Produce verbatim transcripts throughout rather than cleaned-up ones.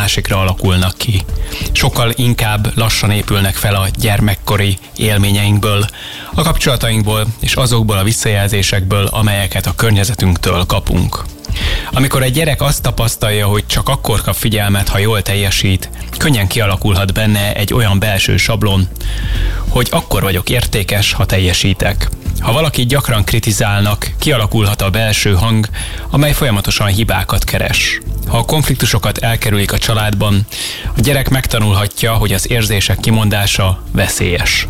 másikra alakulnak ki. Sokkal inkább lassan épülnek fel a gyermekkori élményeinkből, a kapcsolatainkból és azokból a visszajelzésekből, amelyeket a környezetünktől kapunk. Amikor egy gyerek azt tapasztalja, hogy csak akkor kap figyelmet, ha jól teljesít, könnyen kialakulhat benne egy olyan belső sablon, hogy akkor vagyok értékes, ha teljesítek. Ha valaki gyakran kritizálnak, kialakulhat a belső hang, amely folyamatosan hibákat keres. Ha a konfliktusokat elkerülik a családban, a gyerek megtanulhatja, hogy az érzések kimondása veszélyes.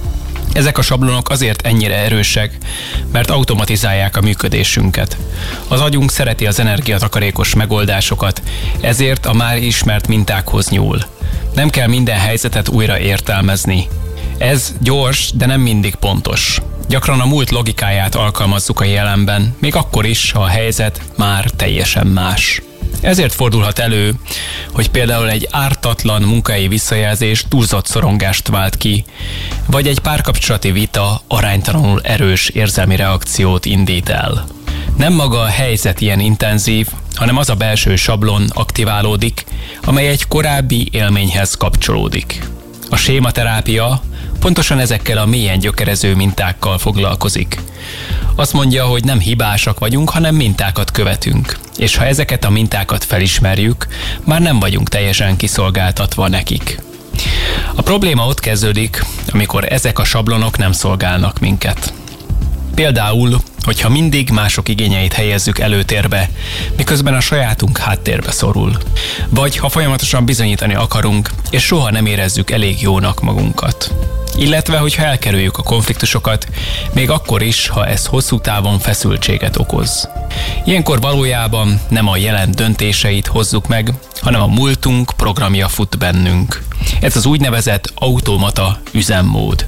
Ezek a sablonok azért ennyire erősek, mert automatizálják a működésünket. Az agyunk szereti az energiatakarékos megoldásokat, ezért a már ismert mintákhoz nyúl. Nem kell minden helyzetet újra értelmezni. Ez gyors, de nem mindig pontos. Gyakran a múlt logikáját alkalmazzuk a jelenben, még akkor is, ha a helyzet már teljesen más. Ezért fordulhat elő, hogy például egy ártatlan munkahelyi visszajelzés túlzott szorongást vált ki, vagy egy párkapcsolati vita aránytalanul erős érzelmi reakciót indít el. Nem maga a helyzet ilyen intenzív, hanem az a belső sablon aktiválódik, amely egy korábbi élményhez kapcsolódik. A sématerápia pontosan ezekkel a mélyen gyökerező mintákkal foglalkozik. Azt mondja, hogy nem hibásak vagyunk, hanem mintákat követünk. És ha ezeket a mintákat felismerjük, már nem vagyunk teljesen kiszolgáltatva nekik. A probléma ott kezdődik, amikor ezek a sablonok nem szolgálnak minket. Például, hogyha mindig mások igényeit helyezzük előtérbe, miközben a sajátunk háttérbe szorul. Vagy ha folyamatosan bizonyítani akarunk, és soha nem érezzük elég jónak magunkat. Illetve, hogyha elkerüljük a konfliktusokat, még akkor is, ha ez hosszú távon feszültséget okoz. Ilyenkor valójában nem a jelen döntéseit hozzuk meg, hanem a múltunk programja fut bennünk. Ez az úgynevezett automata üzemmód.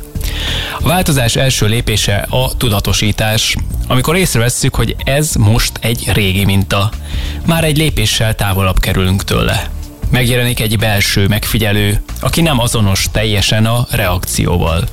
A változás első lépése a tudatosítás, amikor észrevesszük, hogy ez most egy régi minta. Már egy lépéssel távolabb kerülünk tőle. Megjelenik egy belső megfigyelő, aki nem azonos teljesen a reakcióval.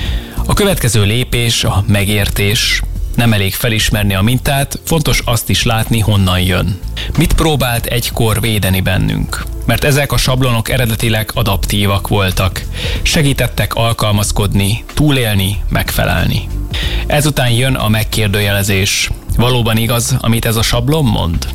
A következő lépés a megértés. Nem elég felismerni a mintát, fontos azt is látni, honnan jön. Mit próbált egykor védeni bennünk? Mert ezek a sablonok eredetileg adaptívak voltak. Segítettek alkalmazkodni, túlélni, megfelelni. Ezután jön a megkérdőjelezés. Valóban igaz, amit ez a sablon mond?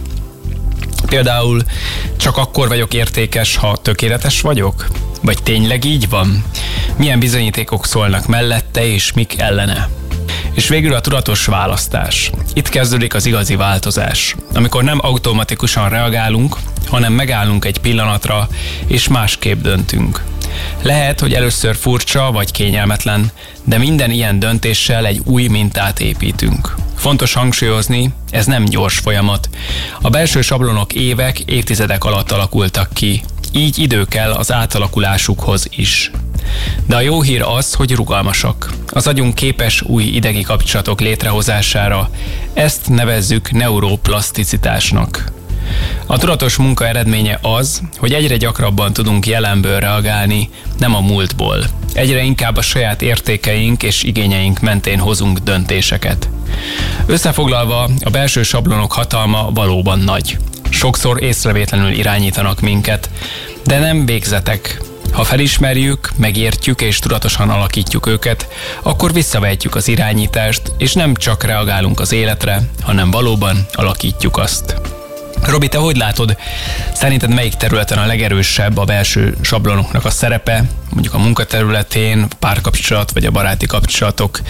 Például csak akkor vagyok értékes, ha tökéletes vagyok? Vagy tényleg így van? Milyen bizonyítékok szólnak mellette és mik ellene? És végül a tudatos választás. Itt kezdődik az igazi változás, amikor nem automatikusan reagálunk, hanem megállunk egy pillanatra, és másképp döntünk. Lehet, hogy először furcsa vagy kényelmetlen, de minden ilyen döntéssel egy új mintát építünk. Fontos hangsúlyozni, ez nem gyors folyamat. A belső sablonok évek, évtizedek alatt alakultak ki, így idő kell az átalakulásukhoz is. De a jó hír az, hogy rugalmasak. Az agyunk képes új idegi kapcsolatok létrehozására, ezt nevezzük neuroplaszticitásnak. A tudatos munka eredménye az, hogy egyre gyakrabban tudunk jelenből reagálni, nem a múltból. Egyre inkább a saját értékeink és igényeink mentén hozunk döntéseket. Összefoglalva, a belső sablonok hatalma valóban nagy. Sokszor észrevétlenül irányítanak minket, de nem végzetek. Ha felismerjük, megértjük és tudatosan alakítjuk őket, akkor visszavehetjük az irányítást, és nem csak reagálunk az életre, hanem valóban alakítjuk azt. Robi, te hogy látod? Szerinted melyik területen a legerősebb a belső sablonoknak a szerepe? Mondjuk a munkaterületén, a párkapcsolat vagy a baráti kapcsolatok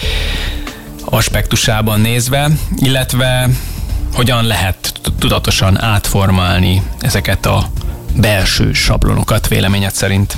aspektusában nézve, illetve hogyan lehet tudatosan átformálni ezeket a belső sablonokat véleményed szerint?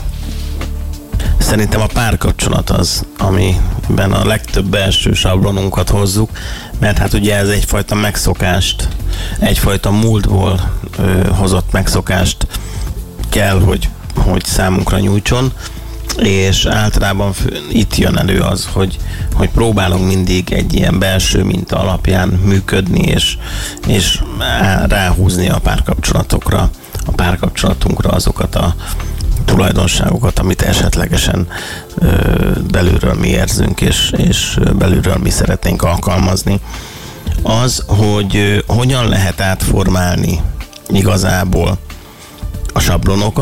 Szerintem a párkapcsolat az, amiben a legtöbb belső sablonunkat hozzuk, mert hát ugye ez egyfajta megszokást, egyfajta múltból ö, hozott megszokást kell, hogy, hogy számunkra nyújtson, és általában itt jön elő az, hogy, hogy próbálunk mindig egy ilyen belső minta alapján működni, és, és ráhúzni a párkapcsolatokra, a párkapcsolatunkra azokat a tulajdonságokat, amit esetlegesen ö, belülről mi érzünk, és, és belülről mi szeretnénk alkalmazni. Az, hogy ö, hogyan lehet átformálni igazából a sablonokat,